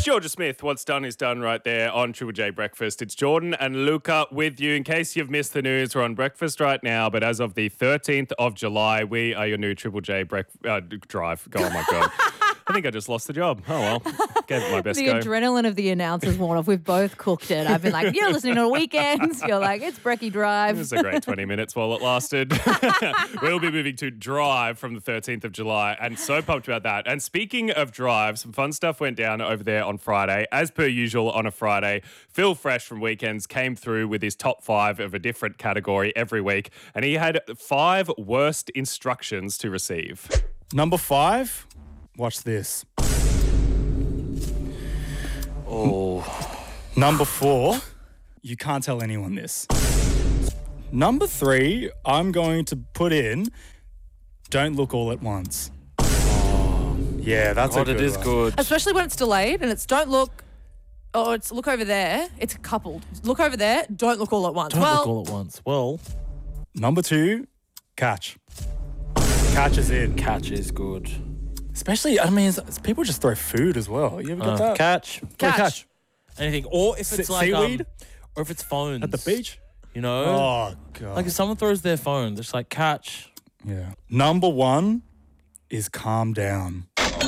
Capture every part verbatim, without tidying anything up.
Georgia Smith, what's done is done right there on Triple J Breakfast. It's Jordan and Luca with you. In case you've missed the news, we're on breakfast right now, but as of the thirteenth of July, we are your new Triple J break- uh, drive. Oh, my God. I think I just lost the job. Oh, well. Gave it my best the go. adrenaline of the announcers worn off. We've both cooked it. I've been like, you're listening on weekends. You're like, it's Brecky Drive. It was a great twenty minutes while it lasted. We'll be moving to Drive from the thirteenth of July, and so pumped about that. And speaking of Drive, some fun stuff went down over there on Friday. As per usual on a Friday, Phil Fresh from Weekends came through with his top five of a different category every week, and he had five worst instructions to receive. Number five, watch this. Oh. Number four, you can't tell anyone this. Number three, I'm going to put in, don't look all at once. Oh, yeah, that's God, a good it is one. good. Especially when it's delayed and it's don't look, oh, it's look over there. It's coupled. Look over there. Don't look all at once. Don't well, look all at once. Well, Number two, catch. Catch is in. catch is good. Especially, I mean, it's- people just throw food as well. You ever got Uh, that? catch. Catch. catch. Anything. Or if it's Se- like seaweed? um, or if it's phones. At the beach? You know? Oh, God. Like if someone throws their phone, they're just like, catch. Yeah. Number one is calm down.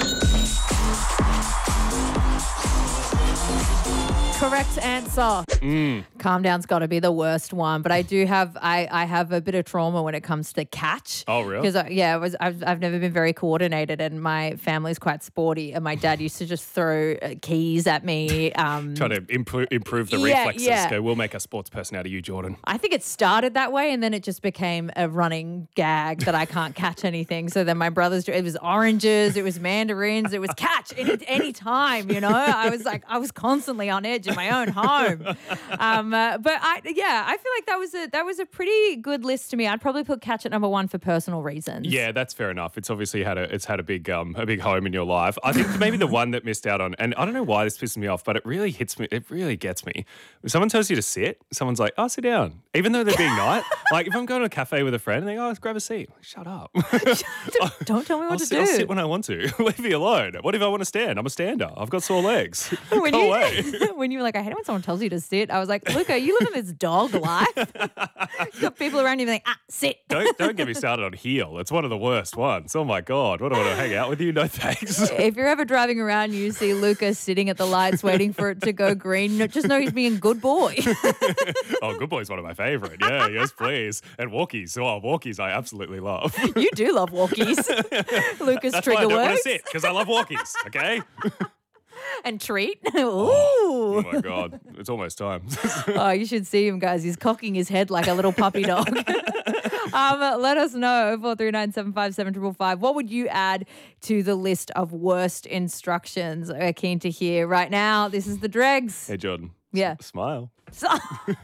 correct answer. Mm. Calm down's got to be the worst one, but I do have I, I have a bit of trauma when it comes to catch. Oh, really? Because yeah, I was I've I've never been very coordinated, and my family's quite sporty, and my dad used to just throw uh, keys at me. Um, Trying to improve, improve the Yeah, reflexes. yeah. Go, we'll make a sports person out of you, Jordan. I think it started that way, and then it just became a running gag that I can't catch anything. So then my brothers, it was oranges, it was mandarins, it was catch any, any time, you know. I was like, I was constantly on edge in my own home. Um, uh, but I, yeah, I feel like that was a that was a pretty good list to me. I'd probably put catch at number one for personal reasons. Yeah, that's fair enough. It's obviously had a it's had a big um a big home in your life. I think maybe the one that missed out on, and I don't know why this pisses me off, but it really hits me. It really gets me. If someone tells you to sit, someone's like, "Oh, sit down," even though they're being nice. Like if I'm going to a cafe with a friend and they go, "Oh, let's grab a seat," like, shut up. don't, don't tell me what I'll to sit, do. I'll sit when I want to. Leave me alone. What if I want to stand? I'm a stander. I've got sore legs. when Go you, away. when you were like, I hate it when someone tells you to sit. I was like, Luca, you live in this dog life. You've got people around you being like, ah, sit. Don't don't get me started on heel. It's one of the worst ones. Oh my god. What do I want to hang out with you? No thanks. If you're ever driving around and you see Lucas sitting at the lights waiting for it to go green, no- just know he's being a good boy. Oh, Good Boy's one of my favourite. Yeah, yes, please. And walkies. Oh, walkies I absolutely love. You do love walkies. Lucas That's why I trigger don't want to words sit, because I love walkies, okay? and treat. Oh Ooh. my God. It's almost time. Oh, you should see him, guys. He's cocking his head like a little puppy dog. um, let us know, four three nine seven five seven five five. What would you add to the list of worst instructions? We're keen to hear right now. This is the Dregs. Hey, Jordan. Yeah. Smile. So-